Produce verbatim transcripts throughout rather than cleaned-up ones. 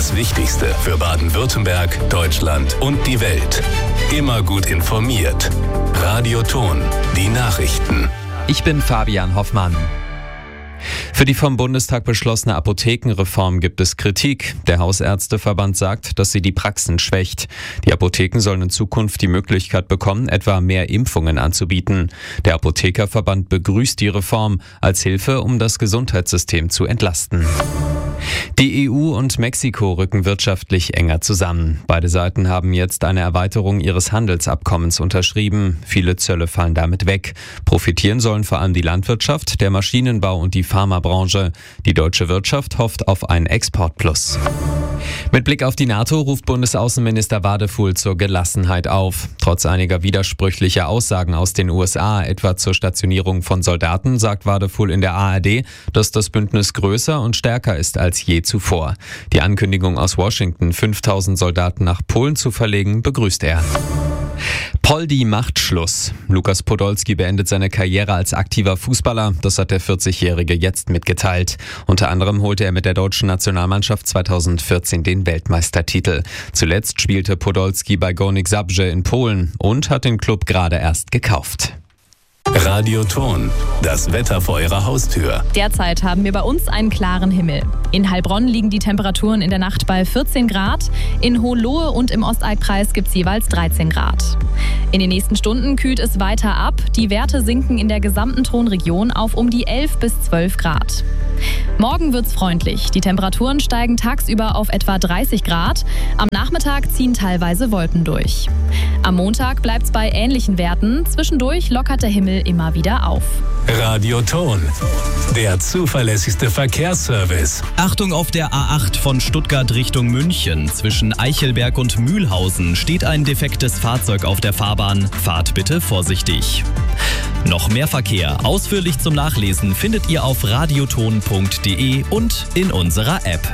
Das Wichtigste für Baden-Württemberg, Deutschland und die Welt. Immer gut informiert. Radio Ton, die Nachrichten. Ich bin Fabian Hoffmann. Für die vom Bundestag beschlossene Apothekenreform gibt es Kritik. Der Hausärzteverband sagt, dass sie die Praxen schwächt. Die Apotheken sollen in Zukunft die Möglichkeit bekommen, etwa mehr Impfungen anzubieten. Der Apothekerverband begrüßt die Reform als Hilfe, um das Gesundheitssystem zu entlasten. Die E U und Mexiko rücken wirtschaftlich enger zusammen. Beide Seiten haben jetzt eine Erweiterung ihres Handelsabkommens unterschrieben. Viele Zölle fallen damit weg. Profitieren sollen vor allem die Landwirtschaft, der Maschinenbau und die Pharmabranche. Die deutsche Wirtschaft hofft auf ein Exportplus. Mit Blick auf die NATO ruft Bundesaußenminister Wadefuhl zur Gelassenheit auf. Trotz einiger widersprüchlicher Aussagen aus den U S A, etwa zur Stationierung von Soldaten, sagt Wadefuhl in der A R D, dass das Bündnis größer und stärker ist als je zuvor. Die Ankündigung aus Washington, fünftausend Soldaten nach Polen zu verlegen, begrüßt er. Poldi macht Schluss. Lukas Podolski beendet seine Karriere als aktiver Fußballer. Das hat der vierzigjährige jetzt mitgeteilt. Unter anderem holte er mit der deutschen Nationalmannschaft zweitausendvierzehn den Weltmeistertitel. Zuletzt spielte Podolski bei Górnik Zabrze in Polen und hat den Club gerade erst gekauft. Radio Ton, das Wetter vor Ihrer Haustür. Derzeit haben wir bei uns einen klaren Himmel. In Heilbronn liegen die Temperaturen in der Nacht bei vierzehn Grad. In Hohenlohe und im Ostallkreis gibt es jeweils dreizehn Grad. In den nächsten Stunden kühlt es weiter ab. Die Werte sinken in der gesamten Thronregion auf um die elf bis zwölf Grad. Morgen wird's freundlich. Die Temperaturen steigen tagsüber auf etwa dreißig Grad. Am Nachmittag ziehen teilweise Wolken durch. Am Montag bleibt's bei ähnlichen Werten. Zwischendurch lockert der Himmel immer wieder auf. Radio Ton, der zuverlässigste Verkehrsservice. Achtung auf der A acht von Stuttgart Richtung München. Zwischen Eichelberg und Mühlhausen steht ein defektes Fahrzeug auf der Fahrbahn. Fahrt bitte vorsichtig. Noch mehr Verkehr ausführlich zum Nachlesen findet ihr auf radioton punkt de und in unserer App.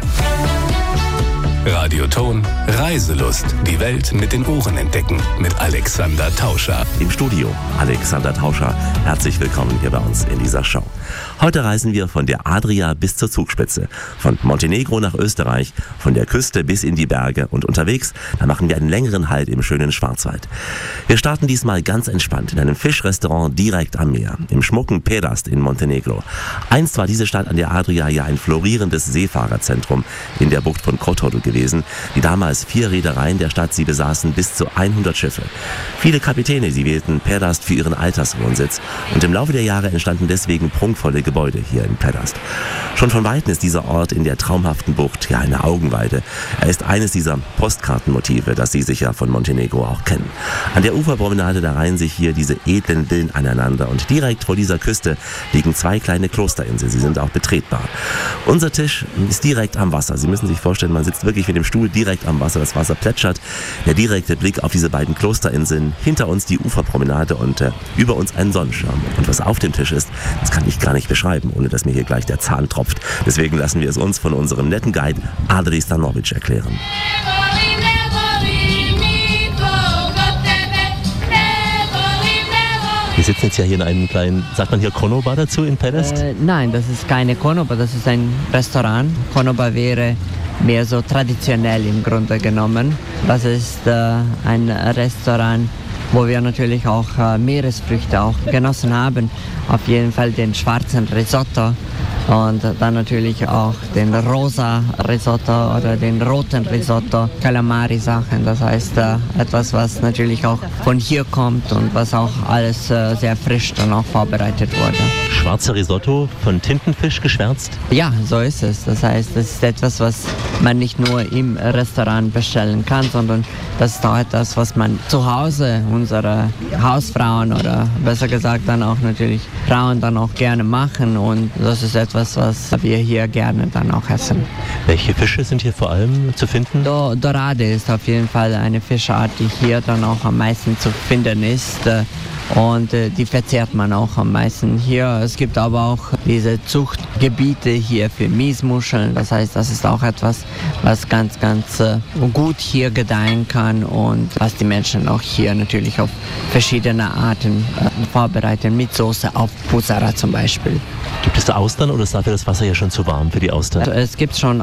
Radio Ton, Reiselust. Die Welt mit den Ohren entdecken. Mit Alexander Tauscher. Im Studio Alexander Tauscher. Herzlich willkommen hier bei uns in dieser Show. Heute reisen wir von der Adria bis zur Zugspitze. Von Montenegro nach Österreich, von der Küste bis in die Berge. Und unterwegs, da machen wir einen längeren Halt im schönen Schwarzwald. Wir starten diesmal ganz entspannt in einem Fischrestaurant direkt am Meer. Im schmucken Perast in Montenegro. Einst war diese Stadt an der Adria ja ein florierendes Seefahrerzentrum in der Bucht von Kotor gewesen. Die damals vier Reedereien der Stadt, sie besaßen bis zu hundert Schiffe. Viele Kapitäne, sie wählten Perast für ihren Alterswohnsitz. Und im Laufe der Jahre entstanden deswegen prunkvolle Gebäude hier in Perast. Schon von Weitem ist dieser Ort in der traumhaften Bucht ja eine Augenweide. Er ist eines dieser Postkartenmotive, das Sie sicher von Montenegro auch kennen. An der Uferpromenade, da reihen sich hier diese edlen Villen aneinander und direkt vor dieser Küste liegen zwei kleine Klosterinseln. Sie sind auch betretbar. Unser Tisch ist direkt am Wasser. Sie müssen sich vorstellen, man sitzt wirklich mit dem Stuhl direkt am Wasser. Das Wasser plätschert. Der direkte Blick auf diese beiden Klosterinseln. Hinter uns die Uferpromenade und äh, über uns ein Sonnenschirm. Und was auf dem Tisch ist, das kann ich gar nicht beschreiben, ohne dass mir hier gleich der Zahn tropft. Deswegen lassen wir es uns von unserem netten Guide Adri Stanovic erklären. Wir sitzen jetzt ja hier in einem kleinen, sagt man hier Konoba dazu in Perast? Äh, nein, das ist keine Konoba, das ist ein Restaurant. Konoba wäre mehr so traditionell im Grunde genommen. Das ist äh, ein Restaurant, wo wir natürlich auch äh, Meeresfrüchte auch genossen haben. Auf jeden Fall den schwarzen Risotto und dann natürlich auch den rosa Risotto oder den roten Risotto, Calamari-Sachen. Das heißt äh, etwas, was natürlich auch von hier kommt und was auch alles äh, sehr frisch dann auch vorbereitet wurde. Schwarzer Risotto von Tintenfisch geschwärzt? Ja, so ist es. Das heißt, das ist etwas, was man nicht nur im Restaurant bestellen kann, sondern das ist auch etwas, was man zu Hause, unsere Hausfrauen oder besser gesagt dann auch natürlich Frauen dann auch gerne machen, und das ist etwas, was wir hier gerne dann auch essen. Welche Fische sind hier vor allem zu finden? Do- Dorade ist auf jeden Fall eine Fischart, die hier dann auch am meisten zu finden ist. Und äh, die verzehrt man auch am meisten hier. Es gibt aber auch diese Zuchtgebiete hier für Miesmuscheln. Das heißt, das ist auch etwas, was ganz, ganz äh, gut hier gedeihen kann und was die Menschen auch hier natürlich auf verschiedene Arten äh, vorbereiten, mit Soße auf Pusara zum Beispiel. Gibt es da Austern oder ist dafür das Wasser ja schon zu warm für die Austern? Es gibt schon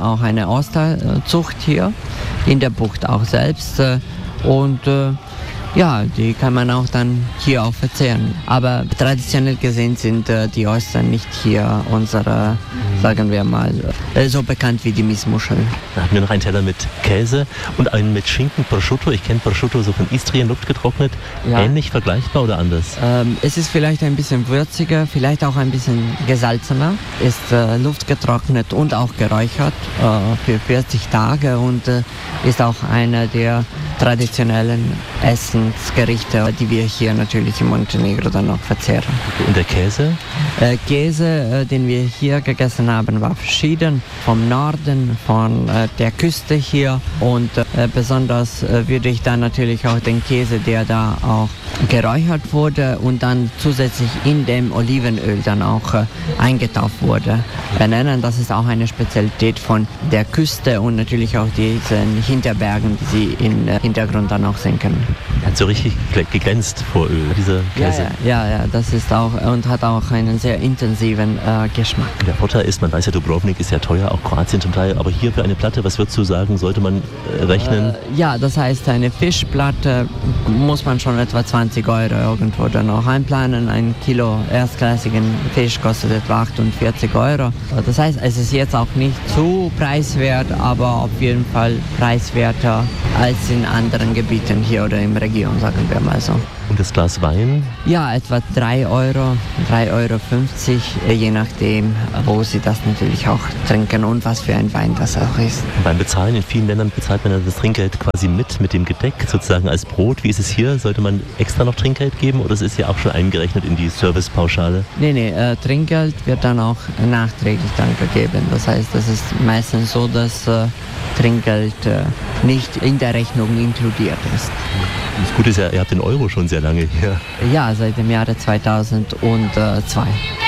auch eine Osterzucht hier, in der Bucht auch selbst. Und äh, ja, die kann man auch dann hier auch verzehren. Aber traditionell gesehen sind äh, die Austern nicht hier unsere, sagen wir mal, äh, so bekannt wie die Miesmuscheln. Dann haben wir noch einen Teller mit Käse und einen mit Schinken, Prosciutto. Ich kenne Prosciutto so von Istrien, luftgetrocknet. Ja. Ähnlich, vergleichbar oder anders? Ähm, es ist vielleicht ein bisschen würziger, vielleicht auch ein bisschen gesalzener. Ist äh, luftgetrocknet und auch geräuchert äh, für vierzig Tage und äh, ist auch einer der traditionellen Essensgerichte, die wir hier natürlich in Montenegro dann noch verzehren. Und der Käse? Äh, Käse, äh, den wir hier gegessen haben, war verschieden. Vom Norden, von äh, der Küste hier. Und äh, besonders äh, würde ich dann natürlich auch den Käse, der da auch geräuchert wurde und dann zusätzlich in dem Olivenöl dann auch äh, eingetaucht wurde, benennen. Das ist auch eine Spezialität von der Küste und natürlich auch diesen Hinterbergen, die Sie im äh, Hintergrund dann auch sehen können. Hat so richtig geglänzt vor Öl, dieser Käse. Ja, ja, ja, das ist auch und hat auch einen sehr intensiven äh, Geschmack. Der Vorteil ist, man weiß ja, Dubrovnik ist ja teuer, auch Kroatien zum Teil, aber hier für eine Platte, was würdest du sagen, sollte man äh, rechnen? Äh, ja, das heißt, eine Fischplatte muss man schon etwa zwanzig Euro irgendwo dann auch einplanen. Ein Kilo erstklassigen Fisch kostet etwa achtundvierzig Euro. Das heißt, es ist jetzt auch nicht zu preiswert, aber auf jeden Fall preiswerter als in anderen Gebieten hier oder im Region, sagen wir mal so. Und das Glas Wein? Ja, etwa drei Euro, drei Euro fünfzig, je nachdem, wo Sie das natürlich auch trinken und was für ein Wein das auch ist. Und beim Bezahlen in vielen Ländern bezahlt man das Trinkgeld quasi mit, mit dem Gedeck, sozusagen als Brot. Wie ist es hier? Sollte man extra noch Trinkgeld geben oder ist es hier auch schon eingerechnet in die Servicepauschale? Nee, nee, äh, Trinkgeld wird dann auch nachträglich dann gegeben. Das heißt, es ist meistens so, dass äh, Trinkgeld äh, nicht in der Rechnung inkludiert ist. Das Gute ist ja, ihr habt den Euro schon sehr lange hier. Ja, seit dem Jahre zweitausendzwei.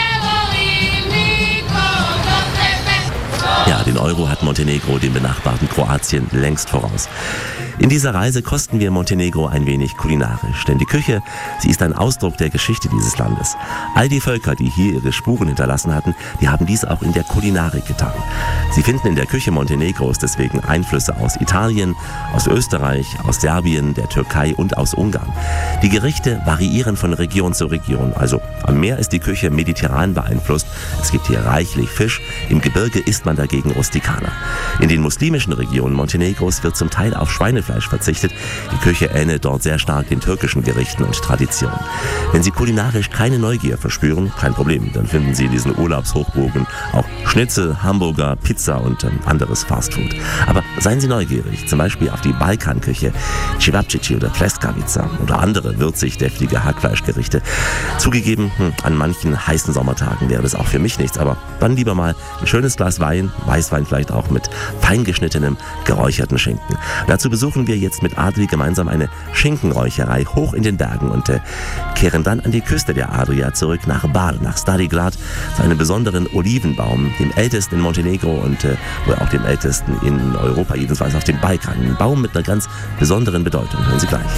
Ja, den Euro hat Montenegro dem benachbarten Kroatien längst voraus. In dieser Reise kosten wir Montenegro ein wenig kulinarisch, denn die Küche, sie ist ein Ausdruck der Geschichte dieses Landes. All die Völker, die hier ihre Spuren hinterlassen hatten, die haben dies auch in der Kulinarik getan. Sie finden in der Küche Montenegros deswegen Einflüsse aus Italien, aus Österreich, aus Serbien, der Türkei und aus Ungarn. Die Gerichte variieren von Region zu Region, also am Meer ist die Küche mediterran beeinflusst, es gibt hier reichlich Fisch, im Gebirge isst man dagegen rustikaner. In den muslimischen Regionen Montenegros wird zum Teil auf Schweinefleisch verzichtet. Die Küche ähnelt dort sehr stark den türkischen Gerichten und Traditionen. Wenn Sie kulinarisch keine Neugier verspüren, kein Problem, dann finden Sie in diesen Urlaubshochburgen auch Schnitzel, Hamburger, Pizza und ähm, anderes Fastfood. Aber seien Sie neugierig, zum Beispiel auf die Balkanküche, Cevapcici oder Pljeskavica oder andere würzig deftige Hackfleischgerichte. Zugegeben, hm, an manchen heißen Sommertagen wäre das auch für mich nichts, aber dann lieber mal ein schönes Glas Wein, Weißwein vielleicht auch mit feingeschnittenem, geräucherten Schinken. Dazu besuchen wir jetzt mit Adri gemeinsam eine Schinkenräucherei hoch in den Bergen und äh, kehren dann an die Küste der Adria zurück nach Bar, nach Stari Grad, zu einem besonderen Olivenbaum, dem ältesten in Montenegro und äh, wohl auch dem ältesten in Europa, jedenfalls auf dem Balkan. Ein Baum mit einer ganz besonderen Bedeutung. Hören Sie gleich.